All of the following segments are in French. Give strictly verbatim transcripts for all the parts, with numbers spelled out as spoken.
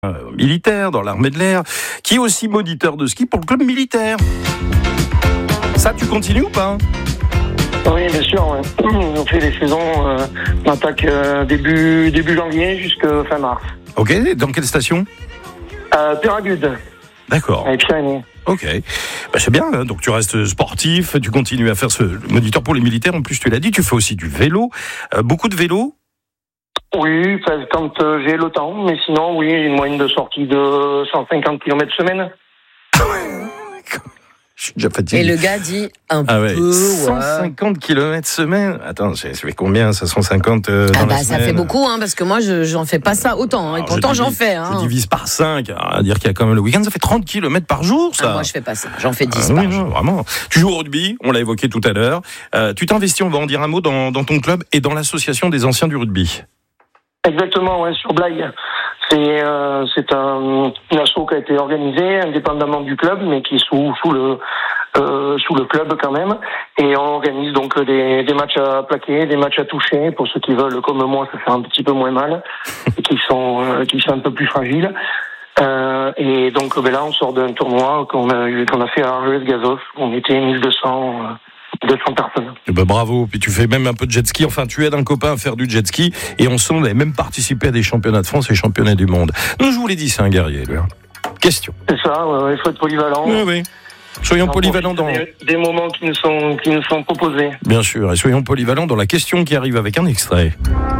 Euh, militaire dans l'armée de l'air, qui est aussi moniteur de ski pour le club militaire. Ça, tu continues ou pas ? Oui, bien sûr. Ouais. On fait les saisons, euh, on attaque euh, début, début janvier jusqu'à fin mars. Ok, dans quelle station ? Euh, Péragude. D'accord. Avec Pyrénées. Ok, bah, c'est bien, hein. Donc tu restes sportif, tu continues à faire ce moniteur pour les militaires, en plus tu l'as dit, tu fais aussi du vélo, euh, beaucoup de vélo ? Oui, quand euh, j'ai le temps, mais sinon, oui, une moyenne de sortie de cent cinquante kilomètres semaine. Je suis déjà fatigué. Et le gars dit un ah ouais, peu, cent cinquante ouais. kilomètres semaine. Attends, ça fait combien ça, cent cinquante euh, dans Ah bah la ça semaine fait beaucoup, hein, parce que moi je j'en fais pas ça autant, hein, et Alors, pourtant je j'en divise, fais. Hein. Je divise par cinq, à dire qu'il y a quand même le week-end, ça fait trente kilomètres par jour, ça. Ah, moi je fais pas ça, j'en fais dix ah, par oui, jour. non, vraiment. Tu joues au rugby, on l'a évoqué tout à l'heure. Euh, tu t'investis, on va en dire un mot, dans, dans ton club et dans l'association des anciens du rugby. Exactement, ouais, sur Blaye. C'est euh, c'est un une asso qui a été organisée indépendamment du club, mais qui est sous sous le euh, sous le club quand même. Et on organise donc des des matchs à plaquer, des matchs à toucher pour ceux qui veulent, comme moi, ça fait un petit peu moins mal et qui sont euh, qui sont un peu plus fragiles. Euh, et donc ben là, on sort d'un tournoi qu'on a eu, qu'on a fait à Argelès-Gazost. On était mille deux cents. Euh, deux cents personnes. Eh ben bravo, puis tu fais même un peu de jet ski, enfin tu aides un copain à faire du jet ski, et on sent, on avait même participé à des championnats de France et championnats du monde. Donc je vous l'ai dit, c'est un guerrier, lui. Question. C'est ça, il faut être polyvalent. Oui, oui. Soyons polyvalents dans... Des, des moments qui nous sont, qui nous sont proposés. Bien sûr, et soyons polyvalents dans la question qui arrive avec un extrait.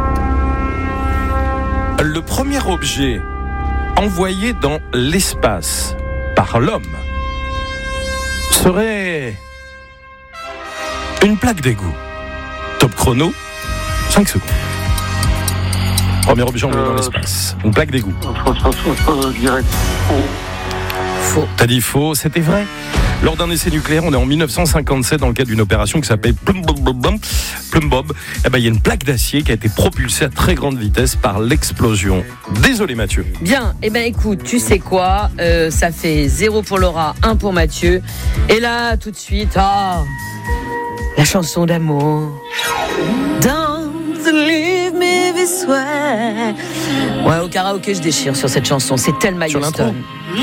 Le premier objet envoyé dans l'espace par l'homme serait... une plaque d'égout. Top chrono, cinq secondes. Premier objet envoyé euh, dans l'espace. Une plaque d'égout. Je dirais faux. Faux. T'as dit faux, c'était vrai. Lors d'un essai nucléaire, on est en dix-neuf cent cinquante-sept dans le cadre d'une opération qui s'appelle Plum Bob. Eh ben, il y a une plaque d'acier qui a été propulsée à très grande vitesse par l'explosion. Désolé Mathieu. Bien, eh ben écoute, tu sais quoi, euh, ça fait zéro pour Laura, un pour Mathieu. Et là, tout de suite, ah, la chanson d'amour. Don't leave me this way. Ouais, au karaoké, je déchire sur cette chanson. C'est Thelma Houston.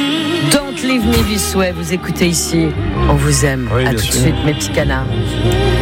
Don't leave me this way. Vous écoutez ici. On vous aime. Oui, à tout sûr. de suite, mes petits canards.